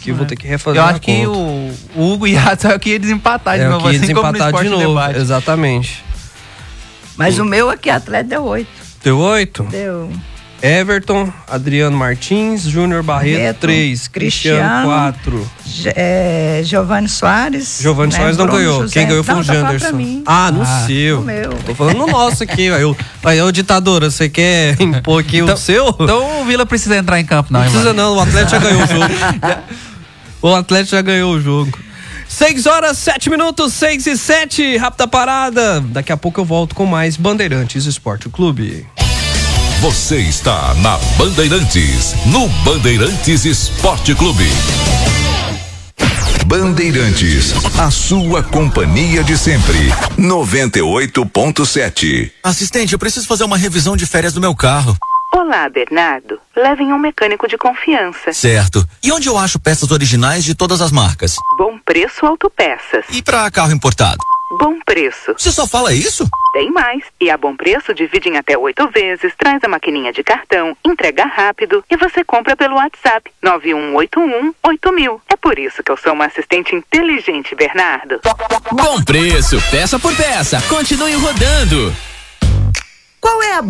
aqui, vou ter que refazer Eu a acho que conta. o Hugo e a só que ia desempatar de novo, eu queria assim como no desempatar Esporte de novo, Debate. exatamente. Mas o meu aqui, Atlético, deu 8. Deu 8? Deu. Everton, Adriano Martins, Júnior Barreto, 3, Cristiano, 4. Giovanni Soares. Giovanni Soares não Bruno ganhou. José. Quem ganhou foi Não, o tá falando Janderson. pra mim. No seu. No meu. Tô falando no nosso aqui. Aí, ô ditadora, você quer impor aqui o seu? Então o Vila precisa entrar em campo, não, Não hein, precisa mano? não, o Atlético já ganhou o jogo. O Atlético já ganhou o jogo. 6h07, 6h07, rápida parada. Daqui a pouco eu volto com mais Bandeirantes Esporte Clube. Você está na Bandeirantes, no Bandeirantes Esporte Clube. Bandeirantes, a sua companhia de sempre. 98.7. Assistente, eu preciso fazer uma revisão de férias do meu carro. Olá, Bernardo. Levem um mecânico de confiança. Certo. E onde eu acho peças originais de todas as marcas? Bom Preço Autopeças. E pra carro importado? Bom Preço. Você só fala isso? Tem mais. E a Bom Preço divide em até 8 vezes, traz a maquininha de cartão, entrega rápido e você compra pelo WhatsApp 91818000. É por isso que eu sou uma assistente inteligente, Bernardo. Bom Preço, peça por peça. Continue rodando. Qual é a